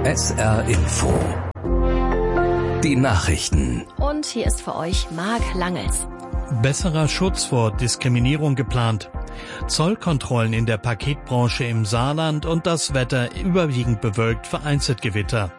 SR Info. Die Nachrichten. Und hier ist für euch Marc Langels. Besserer Schutz vor Diskriminierung geplant. Zollkontrollen in der Paketbranche im Saarland und das Wetter überwiegend bewölkt, vereinzelt Gewitter.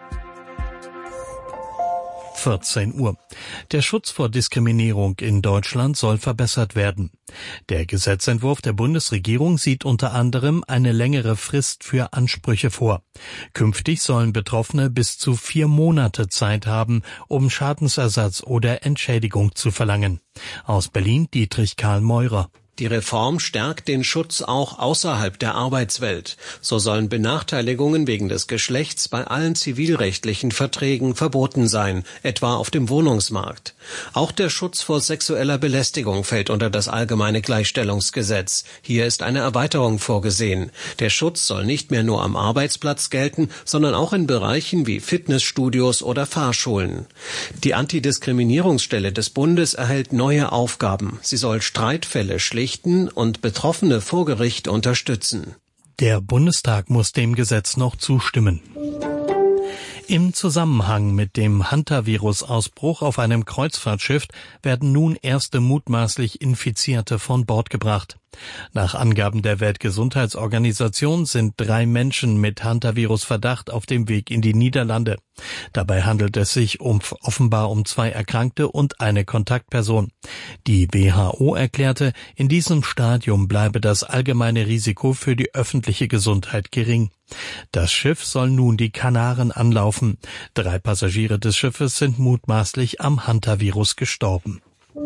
14 Uhr. Der Schutz vor Diskriminierung in Deutschland soll verbessert werden. Der Gesetzentwurf der Bundesregierung sieht unter anderem eine längere Frist für Ansprüche vor. Künftig sollen Betroffene bis zu 4 Monate Zeit haben, um Schadensersatz oder Entschädigung zu verlangen. Aus Berlin Dietrich Karl Meurer. Die Reform stärkt den Schutz auch außerhalb der Arbeitswelt. So sollen Benachteiligungen wegen des Geschlechts bei allen zivilrechtlichen Verträgen verboten sein, etwa auf dem Wohnungsmarkt. Auch der Schutz vor sexueller Belästigung fällt unter das Allgemeine Gleichstellungsgesetz. Hier ist eine Erweiterung vorgesehen. Der Schutz soll nicht mehr nur am Arbeitsplatz gelten, sondern auch in Bereichen wie Fitnessstudios oder Fahrschulen. Die Antidiskriminierungsstelle des Bundes erhält neue Aufgaben. Sie soll Streitfälle schlichten und Betroffene vor Gericht unterstützen. Der Bundestag muss dem Gesetz noch zustimmen. Im Zusammenhang mit dem Hantavirus-Ausbruch auf einem Kreuzfahrtschiff werden nun erste mutmaßlich Infizierte von Bord gebracht. Nach Angaben der Weltgesundheitsorganisation sind 3 Menschen mit Hantavirus-Verdacht auf dem Weg in die Niederlande. Dabei handelt es sich offenbar um 2 Erkrankte und eine Kontaktperson. Die WHO erklärte, in diesem Stadium bleibe das allgemeine Risiko für die öffentliche Gesundheit gering. Das Schiff soll nun die Kanaren anlaufen. 3 Passagiere des Schiffes sind mutmaßlich am Hantavirus gestorben.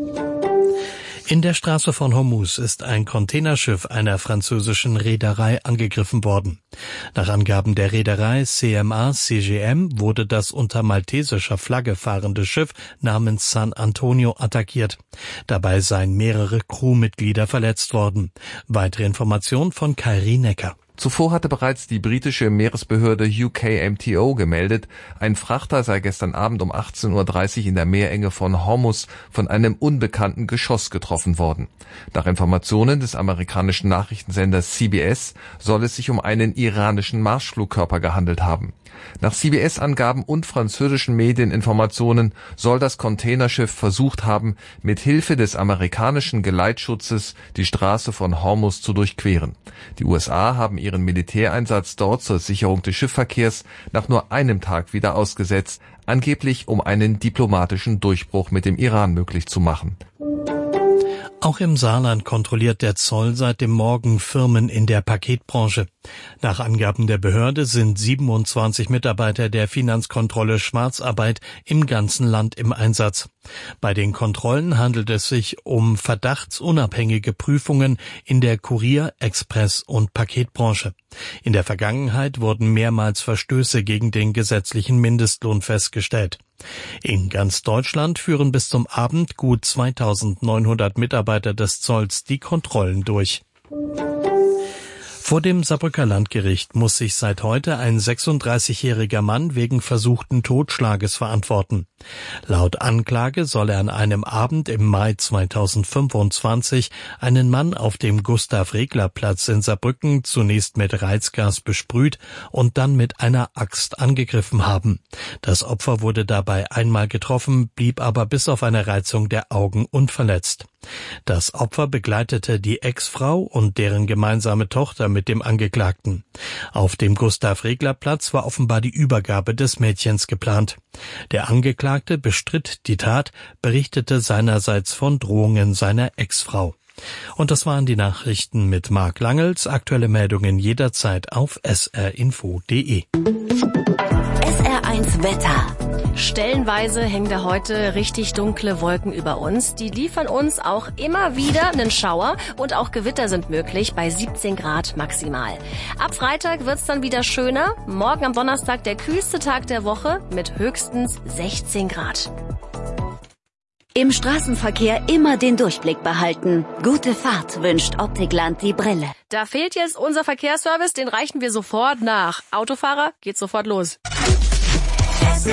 In der Straße von Hormuz ist ein Containerschiff einer französischen Reederei angegriffen worden. Nach Angaben der Reederei CMA-CGM wurde das unter maltesischer Flagge fahrende Schiff namens San Antonio attackiert. Dabei seien mehrere Crewmitglieder verletzt worden. Weitere Informationen von Kairi Necker. Zuvor hatte bereits die britische Meeresbehörde UKMTO gemeldet, ein Frachter sei gestern Abend um 18:30 Uhr in der Meerenge von Hormuz von einem unbekannten Geschoss getroffen worden. Nach Informationen des amerikanischen Nachrichtensenders CBS soll es sich um einen iranischen Marschflugkörper gehandelt haben. Nach CBS-Angaben und französischen Medieninformationen soll das Containerschiff versucht haben, mit Hilfe des amerikanischen Geleitschutzes die Straße von Hormuz zu durchqueren. Die USA haben ihren Militäreinsatz dort zur Sicherung des Schiffsverkehrs nach nur einem Tag wieder ausgesetzt, angeblich um einen diplomatischen Durchbruch mit dem Iran möglich zu machen. Auch im Saarland kontrolliert der Zoll seit dem Morgen Firmen in der Paketbranche. Nach Angaben der Behörde sind 27 Mitarbeiter der Finanzkontrolle Schwarzarbeit im ganzen Land im Einsatz. Bei den Kontrollen handelt es sich um verdachtsunabhängige Prüfungen in der Kurier-, Express- und Paketbranche. In der Vergangenheit wurden mehrmals Verstöße gegen den gesetzlichen Mindestlohn festgestellt. In ganz Deutschland führen bis zum Abend gut 2900 Mitarbeiter des Zolls die Kontrollen durch. Vor dem Saarbrücker Landgericht muss sich seit heute ein 36-jähriger Mann wegen versuchten Totschlages verantworten. Laut Anklage soll er an einem Abend im Mai 2025 einen Mann auf dem Gustav-Regler-Platz in Saarbrücken zunächst mit Reizgas besprüht und dann mit einer Axt angegriffen haben. Das Opfer wurde dabei einmal getroffen, blieb aber bis auf eine Reizung der Augen unverletzt. Das Opfer begleitete die Ex-Frau und deren gemeinsame Tochter mit dem Angeklagten. Auf dem Gustav-Regler-Platz war offenbar die Übergabe des Mädchens geplant. Der Angeklagte bestritt die Tat, berichtete seinerseits von Drohungen seiner Ex-Frau. Und das waren die Nachrichten mit Marc Langels. Aktuelle Meldungen jederzeit auf srinfo.de. SR1 Wetter. Stellenweise hängen da heute richtig dunkle Wolken über uns. Die liefern uns auch immer wieder einen Schauer und auch Gewitter sind möglich bei 17 Grad maximal. Ab Freitag wird's dann wieder schöner. Morgen am Donnerstag der kühlste Tag der Woche mit höchstens 16 Grad. Im Straßenverkehr immer den Durchblick behalten. Gute Fahrt wünscht Optikland die Brille. Da fehlt jetzt unser Verkehrsservice, den reichen wir sofort nach. Autofahrer, geht sofort los.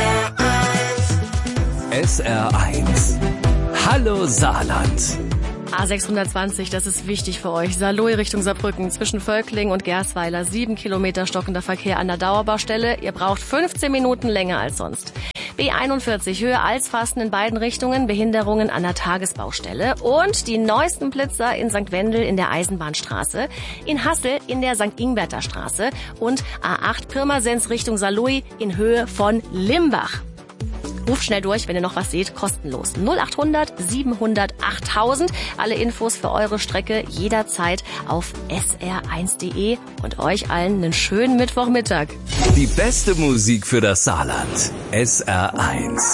SR1. Hallo Saarland. A620, das ist wichtig für euch. Saarlouis Richtung Saarbrücken zwischen Völkling und Gersweiler. 7 Kilometer stockender Verkehr an der Dauerbaustelle. Ihr braucht 15 Minuten länger als sonst. B41 Höhe Alsfasten in beiden Richtungen. Behinderungen an der Tagesbaustelle. Und die neuesten Blitzer in St. Wendel in der Eisenbahnstraße. In Hassel in der St. Ingberter Straße. Und A8 Pirmasens Richtung Saarlouis in Höhe von Limbach. Ruft schnell durch, wenn ihr noch was seht, kostenlos. 0800 700 8000. Alle Infos für eure Strecke jederzeit auf sr1.de und euch allen einen schönen Mittwochmittag. Die beste Musik für das Saarland. SR1.